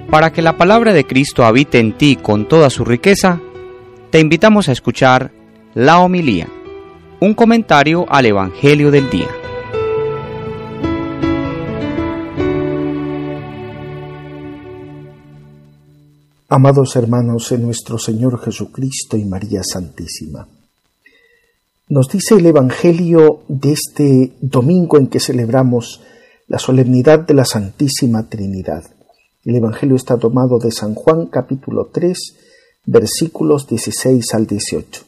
Para que la palabra de Cristo habite en ti con toda su riqueza, te invitamos a escuchar la homilía, un comentario al Evangelio del día. Amados hermanos en nuestro Señor Jesucristo y María Santísima, nos dice el Evangelio de este domingo en que celebramos la solemnidad de la Santísima Trinidad. El Evangelio está tomado de San Juan, capítulo 3, versículos 16 al 18.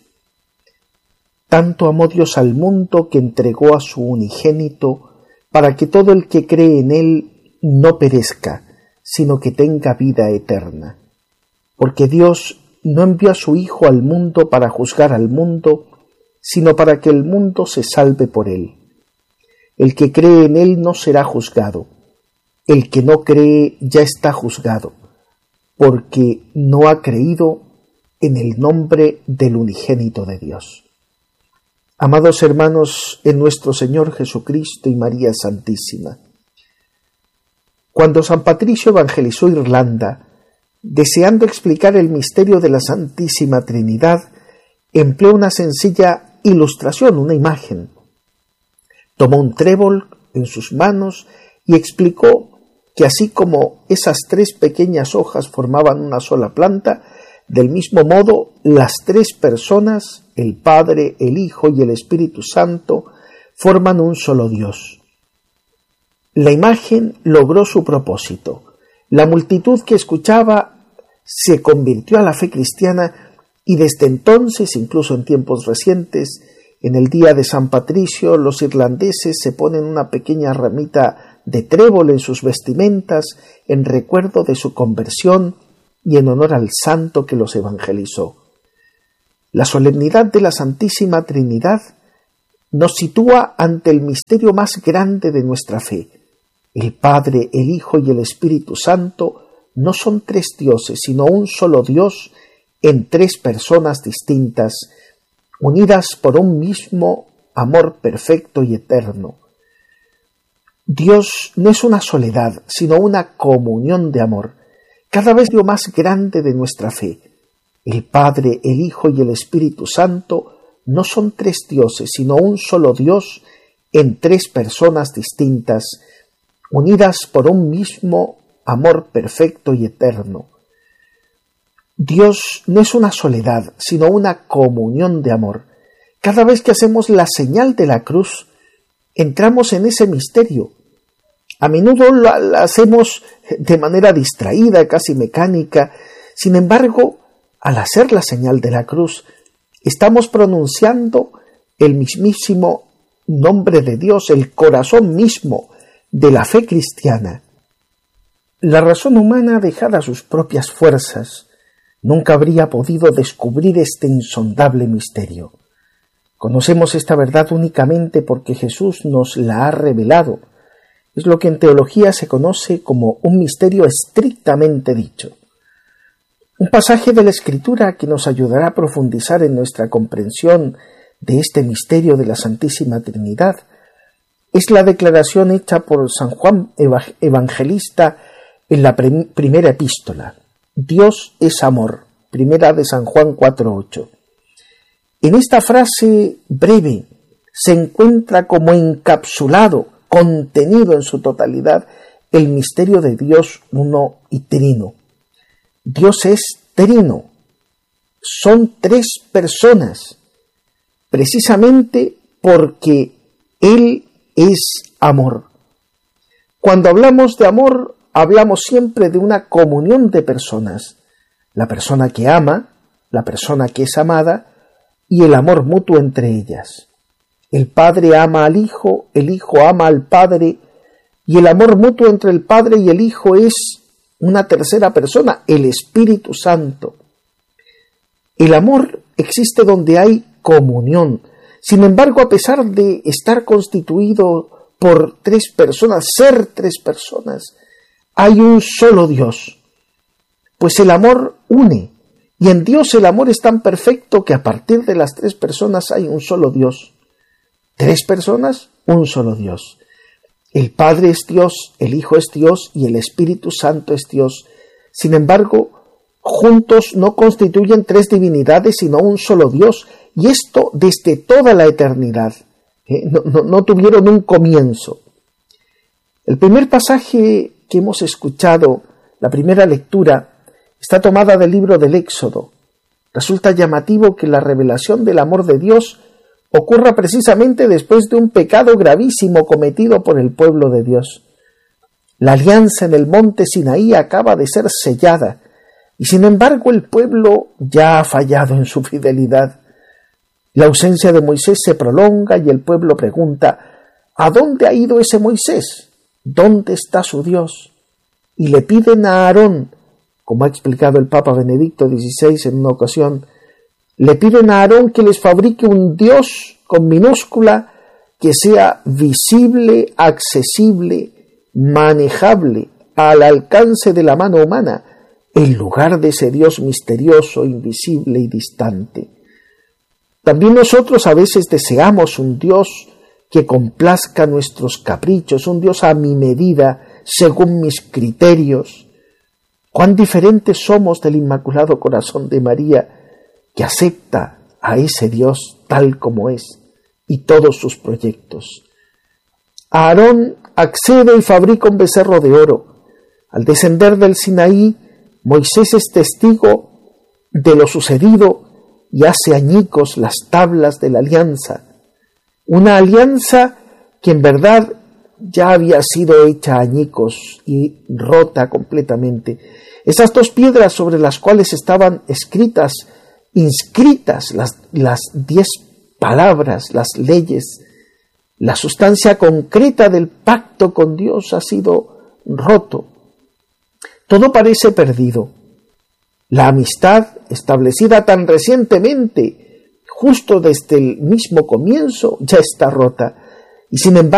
Tanto amó Dios al mundo que entregó a su unigénito, para que todo el que cree en él no perezca, sino que tenga vida eterna. Porque Dios no envió a su Hijo al mundo para juzgar al mundo, sino para que el mundo se salve por él. El que cree en él no será juzgado. El que no cree ya está juzgado, porque no ha creído en el nombre del unigénito de Dios. Amados hermanos en nuestro Señor Jesucristo y María Santísima, cuando San Patricio evangelizó Irlanda, deseando explicar el misterio de la Santísima Trinidad, empleó una sencilla ilustración, una imagen. Tomó un trébol en sus manos y explicó que así como esas tres pequeñas hojas formaban una sola planta, del mismo modo las tres personas, el Padre, el Hijo y el Espíritu Santo, forman un solo Dios. La imagen logró su propósito. La multitud que escuchaba se convirtió a la fe cristiana y desde entonces, incluso en tiempos recientes, en el día de San Patricio, los irlandeses se ponen una pequeña ramita de trébol en sus vestimentas en recuerdo de su conversión y en honor al santo que los evangelizó. La solemnidad de la Santísima Trinidad nos sitúa ante el misterio más grande de nuestra fe. El Padre, el Hijo y el Espíritu Santo no son tres dioses, sino un solo Dios en tres personas distintas, unidas por un mismo amor perfecto y eterno. Dios no es una soledad, sino una comunión de amor, cada vez lo más grande de nuestra fe. El Padre, el Hijo y el Espíritu Santo no son tres dioses, sino un solo Dios en tres personas distintas, unidas por un mismo amor perfecto y eterno. Dios no es una soledad, sino una comunión de amor. Cada vez que hacemos la señal de la cruz, entramos en ese misterio. A menudo la hacemos de manera distraída, casi mecánica. Sin embargo, al hacer la señal de la cruz, estamos pronunciando el mismísimo nombre de Dios, el corazón mismo de la fe cristiana. La razón humana, dejada a sus propias fuerzas, nunca habría podido descubrir este insondable misterio. Conocemos esta verdad únicamente porque Jesús nos la ha revelado. Es lo que en teología se conoce como un misterio estrictamente dicho. Un pasaje de la Escritura que nos ayudará a profundizar en nuestra comprensión de este misterio de la Santísima Trinidad es la declaración hecha por San Juan Evangelista en la primera epístola. Dios es amor, primera de San Juan 4:8. En esta frase breve se encuentra como encapsulado, contenido en su totalidad, el misterio de Dios uno y trino. Dios es trino, son tres personas, precisamente porque Él es amor. Cuando hablamos de amor, hablamos siempre de una comunión de personas, la persona que ama, la persona que es amada y el amor mutuo entre ellas. El Padre ama al Hijo, el Hijo ama al Padre, y el amor mutuo entre el Padre y el Hijo es una tercera persona, el Espíritu Santo. El amor existe donde hay comunión. Sin embargo, a pesar de estar constituido por tres personas, ser tres personas, hay un solo Dios. Pues el amor une, y en Dios el amor es tan perfecto que a partir de las tres personas hay un solo Dios. Tres personas, un solo Dios. El Padre es Dios, el Hijo es Dios y el Espíritu Santo es Dios, Sin embargo, juntos no constituyen tres divinidades, sino un solo Dios, y esto desde toda la eternidad. No tuvieron un comienzo. El primer pasaje que hemos escuchado, la primera lectura, está tomada del libro del Éxodo. Resulta llamativo que la revelación del amor de Dios ocurra precisamente después de un pecado gravísimo cometido por el pueblo de Dios. La alianza en el monte Sinaí acaba de ser sellada, y sin embargo el pueblo ya ha fallado en su fidelidad. La ausencia de Moisés se prolonga y el pueblo pregunta: ¿a dónde ha ido ese Moisés? ¿Dónde está su Dios? Y le piden a Aarón, como ha explicado el Papa Benedicto XVI en una ocasión, le piden a Aarón que les fabrique un Dios con minúscula que sea visible, accesible, manejable, al alcance de la mano humana, en lugar de ese Dios misterioso, invisible y distante. También nosotros a veces deseamos un Dios que complazca nuestros caprichos, un Dios a mi medida, según mis criterios. Cuán diferentes somos del Inmaculado Corazón de María, que acepta a ese Dios tal como es y todos sus proyectos. Aarón accede y fabrica un becerro de oro. Al descender del Sinaí, Moisés es testigo de lo sucedido y hace añicos las tablas de la alianza. Una alianza que en verdad ya había sido hecha añicos y rota completamente. Esas dos piedras sobre las cuales estaban inscritas las 10 palabras, las leyes, la sustancia concreta del pacto con Dios ha sido roto. Todo parece perdido. La amistad, establecida tan recientemente, justo desde el mismo comienzo, ya está rota. Y sin embargo,